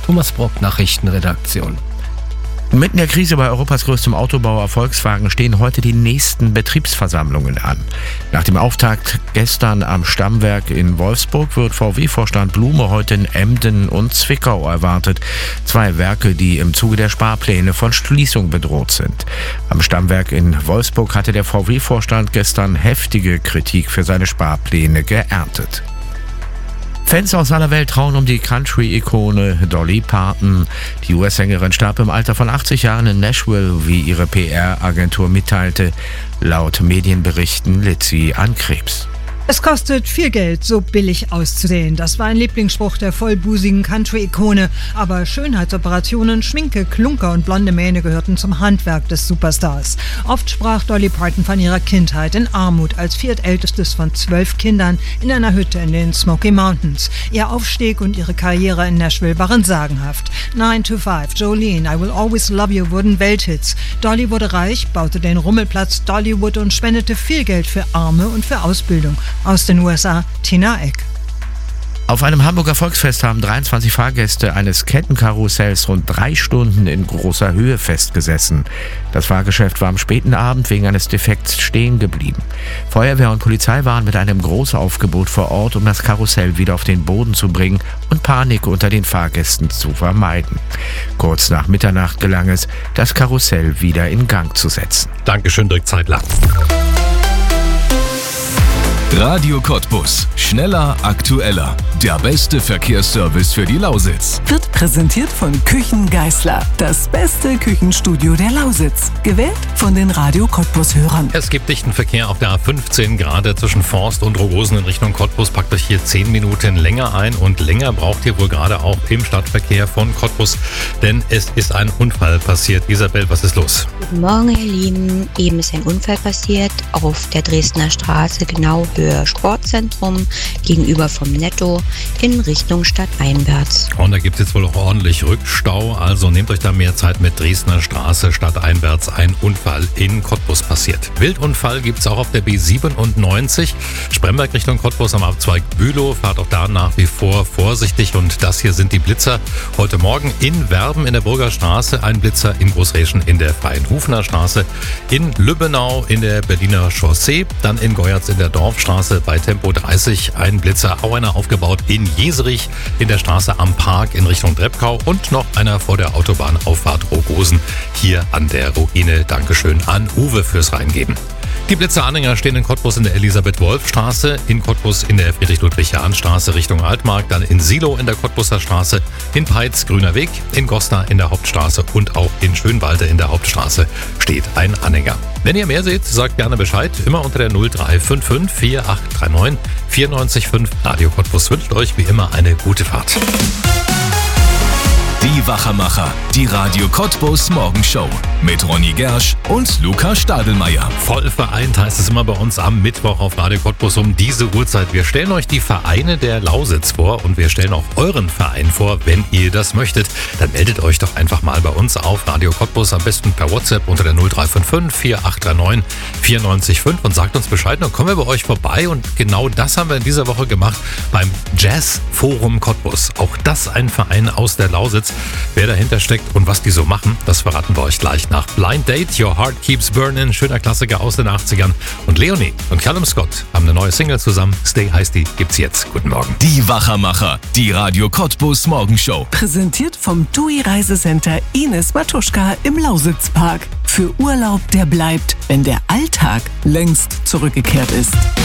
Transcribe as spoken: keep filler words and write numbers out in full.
Thomas Brock, Nachrichtenredaktion. Mitten in der Krise bei Europas größtem Autobauer Volkswagen stehen heute die nächsten Betriebsversammlungen an. Nach dem Auftakt gestern am Stammwerk in Wolfsburg wird V W-Vorstand Blume heute in Emden und Zwickau erwartet. Zwei Werke, die im Zuge der Sparpläne von Schließung bedroht sind. Am Stammwerk in Wolfsburg hatte der V W-Vorstand gestern heftige Kritik für seine Sparpläne geerntet. Fans aus aller Welt trauen um die Country-Ikone Dolly Parton. Die U S-Sängerin starb im Alter von achtzig Jahren in Nashville, wie ihre P R-Agentur mitteilte. Laut Medienberichten litt sie an Krebs. Es kostet viel Geld, so billig auszusehen. Das war ein Lieblingsspruch der vollbusigen Country-Ikone. Aber Schönheitsoperationen, Schminke, Klunker und blonde Mähne gehörten zum Handwerk des Superstars. Oft sprach Dolly Parton von ihrer Kindheit in Armut als viertältestes von zwölf Kindern in einer Hütte in den Smoky Mountains. Ihr Aufstieg und ihre Karriere in Nashville waren sagenhaft. nine to five, Jolene, I Will Always Love You wurden Welthits. Dolly wurde reich, baute den Rummelplatz Dollywood und spendete viel Geld für Arme und für Ausbildung. Aus den U S A, Tina Eck. Auf einem Hamburger Volksfest haben dreiundzwanzig Fahrgäste eines Kettenkarussells rund drei Stunden in großer Höhe festgesessen. Das Fahrgeschäft war am späten Abend wegen eines Defekts stehen geblieben. Feuerwehr und Polizei waren mit einem Großaufgebot vor Ort, um das Karussell wieder auf den Boden zu bringen und Panik unter den Fahrgästen zu vermeiden. Kurz nach Mitternacht gelang es, das Karussell wieder in Gang zu setzen. Dankeschön, Dirk Zeitler. Radio Cottbus. Schneller, aktueller. Der beste Verkehrsservice für die Lausitz. Wird präsentiert von Küchen Geißler. Das beste Küchenstudio der Lausitz. Gewählt von den Radio Cottbus-Hörern. Es gibt dichten Verkehr auf der A fünfzehn, gerade zwischen Forst und Rogosen in Richtung Cottbus. Packt euch hier zehn Minuten länger ein und länger braucht ihr wohl gerade auch im Stadtverkehr von Cottbus, denn es ist ein Unfall passiert. Isabel, was ist los? Guten Morgen, ihr Lieben. Eben ist ein Unfall passiert auf der Dresdner Straße, genau Höhe Sportzentrum, gegenüber vom Netto in Richtung stadteinwärts. Und da gibt es jetzt wohl auch ordentlich Rückstau, also nehmt euch da mehr Zeit mit. Dresdner Straße stadteinwärts, ein Unfall in Cottbus passiert. Wildunfall gibt es auch auf der B siebenundneunzig, Spremberg Richtung Cottbus am Abzweig Bülow, fahrt auch da nach wie vor vorsichtig und das hier sind die Blitzer. Heute Morgen in Werben in der Burger Straße ein Blitzer, in Großreschen in der Freien-Hufener Straße, in Lübbenau in der Berliner Chaussee, dann in Goyatz in der Dorfstraße bei Tempo dreißig ein Blitzer, auch einer aufgebaut in Jeserich in der Straße am Park in Richtung Treppkau und noch einer vor der Autobahnauffahrt Rogosen hier an der Ruine. Dankeschön an Uwe fürs Reingeben. Die Blitzeranhänger stehen in Cottbus in der Elisabeth-Wolf-Straße, in Cottbus in der Friedrich-Ludwig-Jahn-Straße Richtung Altmark, dann in Silo in der Cottbuser Straße, in Peitz Grüner Weg, in Goslar in der Hauptstraße und auch in Schönwalde in der Hauptstraße steht ein Anhänger. Wenn ihr mehr seht, sagt gerne Bescheid, immer unter der null drei fünf fünf vier acht drei neun vier neun fünf. Radio Cottbus wünscht euch wie immer eine gute Fahrt. Die Wachermacher, die Radio Cottbus Morgenshow mit Ronny Gersch und Luca Stadelmeier. Voll vereint heißt es immer bei uns am Mittwoch auf Radio Cottbus um diese Uhrzeit. Wir stellen euch die Vereine der Lausitz vor und wir stellen auch euren Verein vor, wenn ihr das möchtet. Dann meldet euch doch einfach mal bei uns auf Radio Cottbus, am besten per WhatsApp unter der null drei fünf fünf vier acht drei neun vier neun fünf und sagt uns Bescheid. Dann kommen wir bei euch vorbei und genau das haben wir in dieser Woche gemacht beim Jazz Forum Cottbus. Auch das ein Verein aus der Lausitz. Wer dahinter steckt und was die so machen, das verraten wir euch gleich nach Blind Date, Your Heart Keeps Burning, schöner Klassiker aus den achtzigern. Und Leonie und Callum Scott haben eine neue Single zusammen. Stay heißt die, gibt's jetzt. Guten Morgen. Die Wachermacher, die Radio Cottbus Morgenshow. Präsentiert vom T U I Reisecenter Ines Matuschka im Lausitzpark. Für Urlaub, der bleibt, wenn der Alltag längst zurückgekehrt ist.